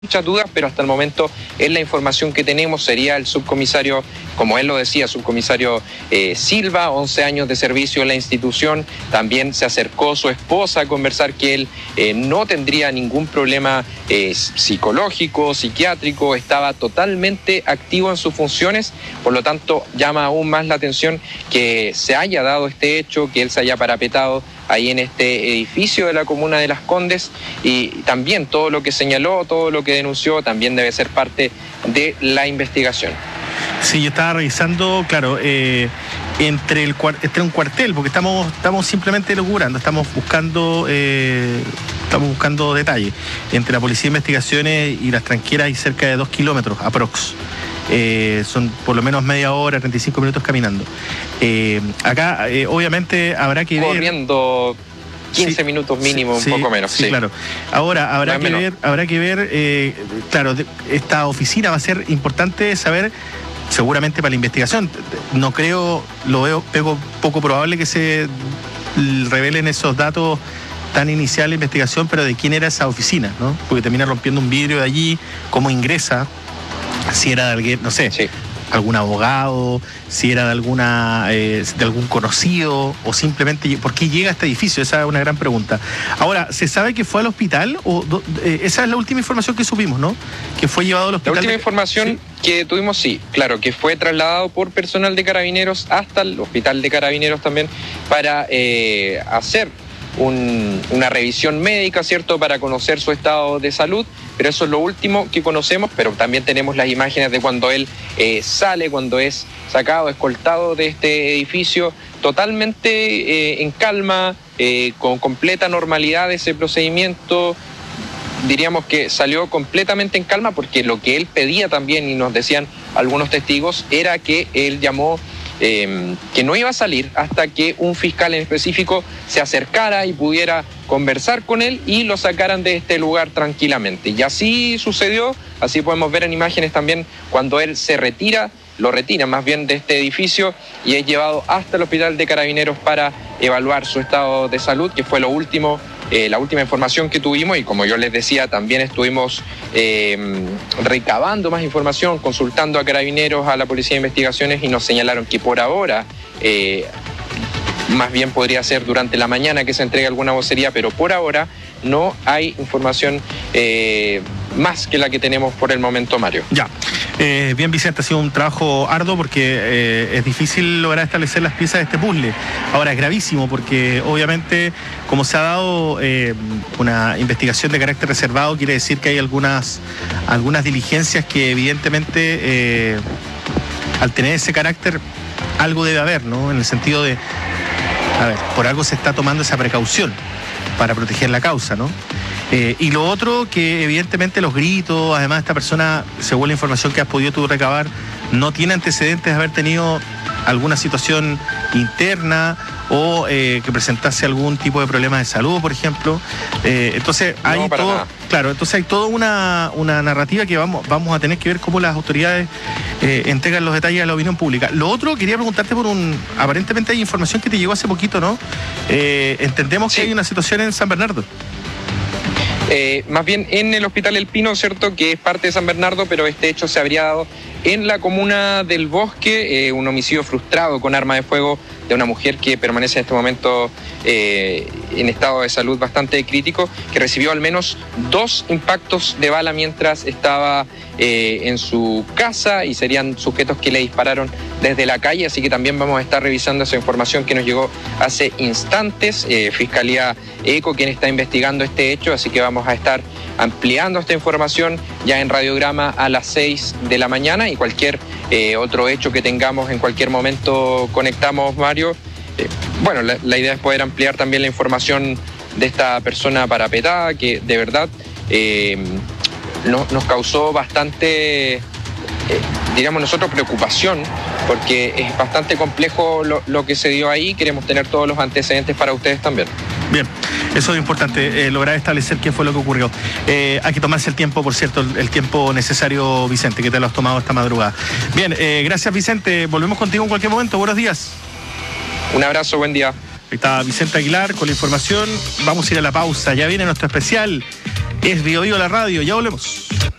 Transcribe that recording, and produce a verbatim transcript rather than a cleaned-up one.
muchas dudas, pero hasta el momento es la información que tenemos. Sería el subcomisario, como él lo decía, subcomisario eh, Silva, once años de servicio en la institución. También se acercó su esposa a conversar que él eh, no tendría ningún problema eh, psicológico, psiquiátrico, estaba totalmente activo en sus funciones. Por lo tanto, llama aún más la atención que se haya dado este hecho, que él se haya parapetado ahí en este edificio de la comuna de Las Condes, y también todo lo que señaló, todo lo que denunció, también debe ser parte de la investigación. Sí, yo estaba revisando, claro, eh, entre, el, entre un cuartel, porque estamos, estamos simplemente locurando, estamos buscando, eh, estamos buscando detalles. Entre la Policía de Investigaciones y Las Tranqueras hay cerca de dos kilómetros, aprox. Eh, son por lo menos media hora, treinta y cinco minutos caminando. Eh, acá, eh, obviamente, habrá que ver... Corriendo quince sí, minutos mínimo, sí, un poco menos. Sí, sí, claro. Ahora, habrá que ver, habrá que ver, eh, claro, esta oficina va a ser importante saber, seguramente para la investigación. No creo, lo veo poco, poco probable que se revelen esos datos tan inicial de investigación, pero de quién era esa oficina, ¿no? Porque termina rompiendo un vidrio de allí, cómo ingresa, si era de alguien, no sé, sí. algún abogado, si era de alguna eh, de algún conocido, o simplemente por qué llega a este edificio. Esa es una gran pregunta. Ahora, ¿se sabe que fue al hospital? O eh, esa es la última información que supimos, ¿no? Que fue llevado al hospital. La última de... información ¿Sí? que tuvimos, sí, claro, que fue trasladado por personal de Carabineros hasta el hospital de Carabineros también para eh, hacer Un, una revisión médica, ¿cierto?, para conocer su estado de salud, pero eso es lo último que conocemos. Pero también tenemos las imágenes de cuando él eh, sale, cuando es sacado, escoltado de este edificio, totalmente eh, en calma, eh, con completa normalidad de ese procedimiento. Diríamos que salió completamente en calma, porque lo que él pedía también, y nos decían algunos testigos, era que él llamó Eh, que no iba a salir hasta que un fiscal en específico se acercara y pudiera conversar con él y lo sacaran de este lugar tranquilamente. Y así sucedió, así podemos ver en imágenes también cuando él se retira, lo retira más bien de este edificio y es llevado hasta el hospital de Carabineros para evaluar su estado de salud, que fue lo último, eh, la última información que tuvimos. Y como yo les decía, también estuvimos eh, recabando más información, consultando a Carabineros, a la Policía de Investigaciones, y nos señalaron que por ahora, eh, más bien podría ser durante la mañana que se entregue alguna vocería, pero por ahora no hay información eh, más que la que tenemos por el momento, Mario. Ya. Eh, bien, Vicente, ha sido un trabajo arduo porque eh, es difícil lograr establecer las piezas de este puzzle. Ahora, es gravísimo porque obviamente, como se ha dado eh, una investigación de carácter reservado, quiere decir que hay algunas, algunas diligencias que evidentemente, eh, al tener ese carácter, algo debe haber, ¿no? En el sentido de, a ver, por algo se está tomando esa precaución para proteger la causa, ¿no? Eh, y lo otro, que evidentemente los gritos, además esta persona, según la información que has podido tú recabar, no tiene antecedentes de haber tenido alguna situación interna o eh, que presentase algún tipo de problema de salud, por ejemplo. Eh, entonces hay no, todo, nada. claro, entonces hay toda una, una narrativa que vamos, vamos a tener que ver cómo las autoridades eh, entregan los detalles a la opinión pública. Lo otro, quería preguntarte por un, aparentemente hay información que te llegó hace poquito, ¿no? Eh, entendemos sí. que hay una situación en San Bernardo. Eh, más bien en el Hospital El Pino, ¿cierto?, que es parte de San Bernardo, pero este hecho se habría dado en la comuna del Bosque, eh, un homicidio frustrado con arma de fuego de una mujer que permanece en este momento eh, en estado de salud bastante crítico, que recibió al menos dos impactos de bala mientras estaba eh, en su casa, y serían sujetos que le dispararon desde la calle. Así que también vamos a estar revisando esa información que nos llegó hace instantes. Eh, Fiscalía ECO, quien está investigando este hecho, así que vamos a estar ampliando esta información ya en Radiograma a las seis de la mañana, y cualquier eh, otro hecho que tengamos en cualquier momento conectamos, Mario. Eh, bueno, la, la idea es poder ampliar también la información de esta persona parapetada, que de verdad eh, no, nos causó bastante, eh, diríamos nosotros, preocupación, porque es bastante complejo lo, lo que se dio ahí. Queremos tener todos los antecedentes para ustedes también. Bien, eso es importante, eh, lograr establecer qué fue lo que ocurrió. Eh, hay que tomarse el tiempo, por cierto, el, el tiempo necesario, Vicente, que te lo has tomado esta madrugada. Bien, eh, gracias, Vicente. Volvemos contigo en cualquier momento. Buenos días. Un abrazo, buen día. Ahí está Vicente Aguilar con la información. Vamos a ir a la pausa. Ya viene nuestro especial Es Bio Bio la radio, ya volvemos.